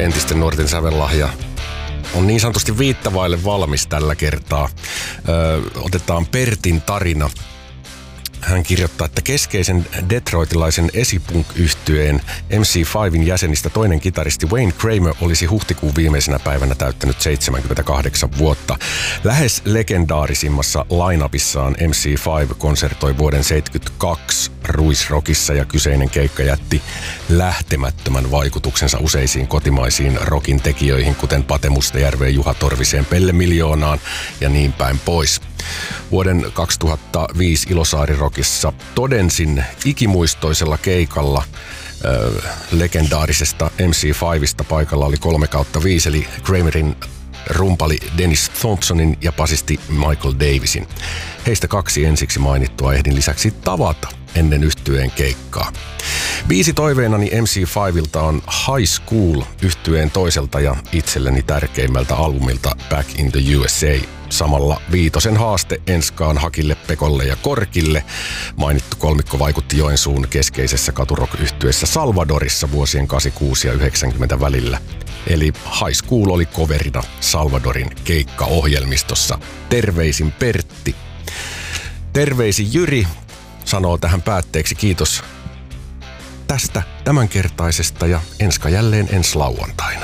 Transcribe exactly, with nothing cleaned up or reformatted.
entisten nuorten sävellahja on niin sanotusti viittavaille valmis tällä kertaa. Öö, otetaan Pertin tarina. Hän kirjoittaa, että keskeisen detroitilaisen esipunk-yhtyeen M C viiden jäsenistä toinen kitaristi Wayne Kramer olisi huhtikuun viimeisenä päivänä täyttänyt seitsemänkymmentäkahdeksan vuotta. Lähes legendaarisimmassa line-upissaan M C viisi konsertoi vuoden seitsemänkymmentäkaksi Ruisrockissa ja kyseinen keikka jätti lähtemättömän vaikutuksensa useisiin kotimaisiin rockin tekijöihin, kuten Pate Mustajärveen, Juha Torviseen, Pelle Miljoonaan ja niin päin pois. Vuoden kaksituhattaviisi Ilosaari-rockissa todensin ikimuistoisella keikalla äh, legendaarisesta M C viidestä paikalla oli kolme kautta viisi, eli Kramerin rumpali Dennis Thompsonin ja basisti Michael Davisin. Heistä kaksi ensiksi mainittua ehdin lisäksi tavata ennen yhtyeen keikkaa. Biisi toiveenani M C viideltä on High School yhtyeen toiselta ja itselleni tärkeimmältä albumilta Back in the U S A. Samalla viitosen haaste Enskaan, Hakille, Pekolle ja Korkille. Mainittu kolmikko vaikutti Joensuun keskeisessä katurock-yhtyeessä Salvadorissa vuosien kahdeksankymmentäkuusi ja yhdeksänkymmentä välillä. Eli High School oli coverina Salvadorin keikkaohjelmistossa. Terveisin Pertti. Terveisin Jyri sanoo tähän päätteeksi kiitos tästä tämänkertaisesta ja enska jälleen ensi lauantaina.